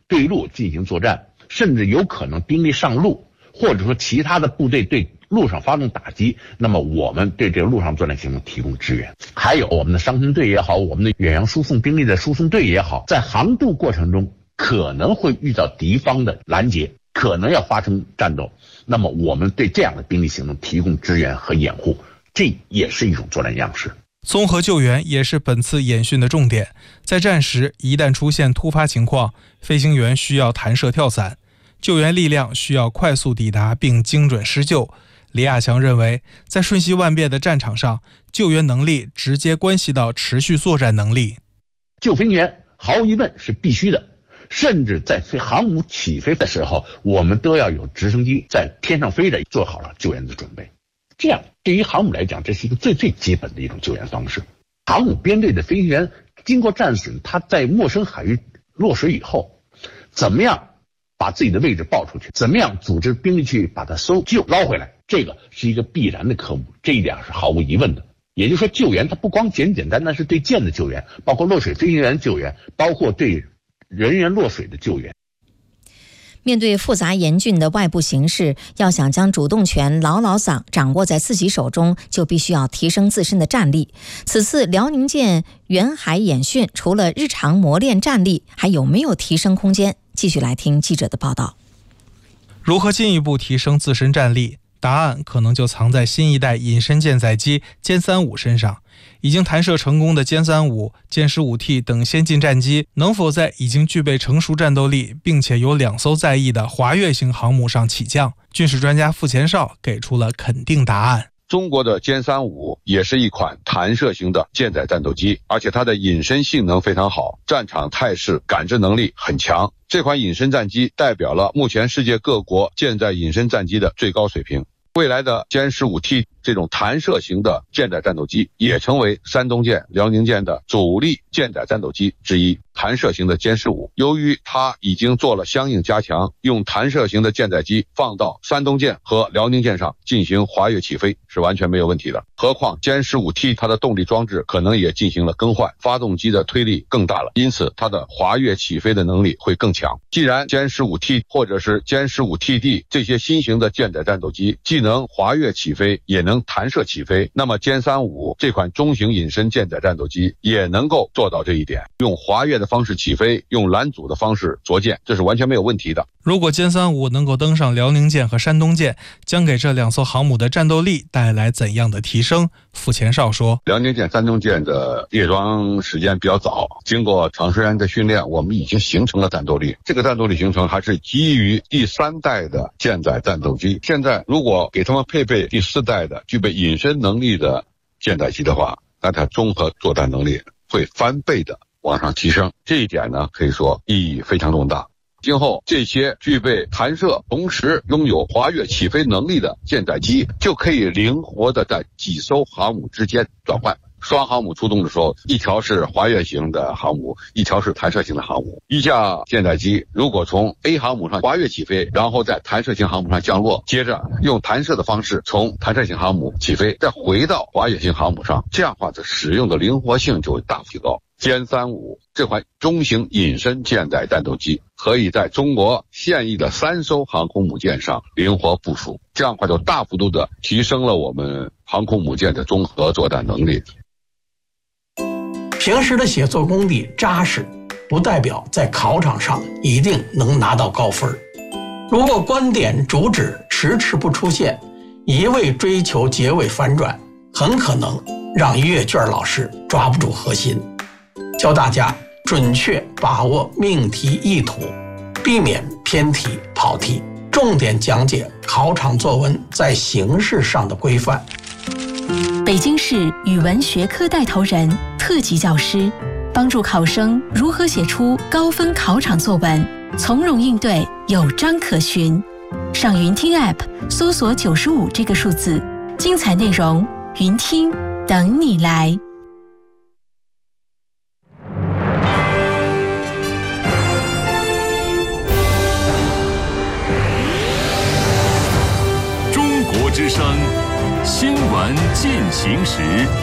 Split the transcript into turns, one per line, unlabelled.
对路进行作战，甚至有可能兵力上路，或者说其他的部队对路上发动打击，那么我们对这个陆上作战行动提供支援。还有我们的伤停队也好，我们的远洋输送兵力的输送队也好，在航渡过程中可能会遇到敌方的拦截，可能要发生战斗，那么我们对这样的兵力行动提供支援和掩护，这也是一种作战样式。
综合救援也是本次演训的重点。在战时，一旦出现突发情况，飞行员需要弹射跳伞，救援力量需要快速抵达并精准施救。李亚强认为，在瞬息万变的战场上，救援能力直接关系到持续作战能力。
救飞行员毫无疑问是必须的，甚至在航母起飞的时候，我们都要有直升机在天上飞着，做好了救援的准备。这样对于航母来讲，这是一个最基本的一种救援方式。航母编队的飞行员经过战损，他在陌生海域落水以后，怎么样把自己的位置报出去，怎么样组织兵力去把它搜救捞回来，这个是一个必然的科目，这一点是毫无疑问的。也就是说，救援它不光简单是对舰的救援，包括落水飞行员救援，包括对人员落水的救援。
面对复杂严峻的外部形势，要想将主动权牢牢掌握在自己手中，就必须要提升自身的战力。此次辽宁舰远海演训，除了日常磨练战力，还有没有提升空间？继续来听记者的报道。
如何进一步提升自身战力？答案可能就藏在新一代隐身舰载机歼35身上。已经弹射成功的歼35、歼 15T 等先进战机，能否在已经具备成熟战斗力并且有2艘在役的华跃型航母上起降？军事专家傅前绍给出了肯定答案。
中国的歼35也是一款弹射型的舰载战斗机，而且它的隐身性能非常好，战场态势感知能力很强。这款隐身战机代表了目前世界各国舰载隐身战机的最高水平。未来的歼 15T 这种弹射型的舰载战斗机也成为山东舰、辽宁舰的主力舰载战斗机之一。弹射型的歼15，由于它已经做了相应加强，用弹射型的舰载机放到山东舰和辽宁舰上进行滑跃起飞是完全没有问题的。何况歼 15T 它的动力装置可能也进行了更换，发动机的推力更大了，因此它的滑跃起飞的能力会更强。既然歼 15T 或者是歼 15TD 这些新型的舰载战斗机既能滑跃起飞也能弹射起飞，那么歼35这款中型隐身舰载战斗机也能够做到这一点，用滑跃的方式起飞，用拦阻的方式着舰，这是完全没有问题的。
如果歼35能够登上辽宁舰和山东舰，将给这2艘航母的战斗力带来怎样的提升？傅前绍说，
辽宁舰、山东舰的列装时间比较早，经过长时间的训练，我们已经形成了战斗力。这个战斗力形成还是基于第3代的舰载战斗机。现在如果给他们配备第4代的具备隐身能力的舰载机的话，那它综合作战能力会翻倍的往上提升，这一点呢，可以说意义非常重大。今后这些具备弹射同时拥有滑跃起飞能力的舰载机，就可以灵活的在几艘航母之间转换。双航母出动的时候，一条是滑跃型的航母，一条是弹射型的航母。一架舰载机如果从 A 航母上滑跃起飞，然后在弹射型航母上降落，接着用弹射的方式从弹射型航母起飞，再回到滑跃型航母上，这样的话的使用的灵活性就会大幅提高。歼35这款中型隐身舰载战斗机可以在中国现役的3艘航空母舰上灵活部署，这样的话就大幅度的提升了我们航空母舰的综合作战能力。
平时的写作功底扎实，不代表在考场上一定能拿到高分。如果观点主旨迟迟不出现，一味追求结尾反转，很可能让阅卷老师抓不住核心。教大家准确把握命题意图，避免偏题跑题，重点讲解考场作文在形式上的规范。
北京市语文学科带头人、特级教师，帮助考生如何写出高分考场作文，从容应对，有章可循。上云听 App 搜索95这个数字，精彩内容云听等你来。
中国之声新闻进行时。